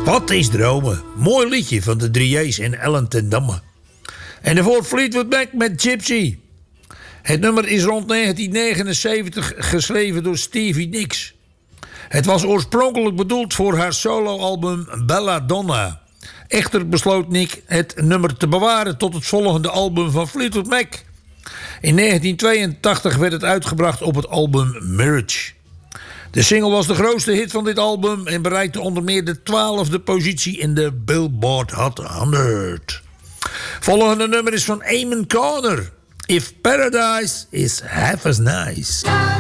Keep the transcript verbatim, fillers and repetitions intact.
Wat is dromen? Mooi liedje van de drie J's en Ellen ten Damme. En daarvoor Fleetwood Mac met Gypsy. Het nummer is rond negentien negenenzeventig geschreven door Stevie Nicks. Het was oorspronkelijk bedoeld voor haar soloalbum Belladonna. Echter besloot Nick het nummer te bewaren tot het volgende album van Fleetwood Mac. In negentien tweeëntachtig werd het uitgebracht op het album Marriage. De single was de grootste hit van dit album en bereikte onder meer de twaalfde positie in de Billboard Hot honderd. Volgende nummer is van Eamon Corner. If Paradise is Half as Nice.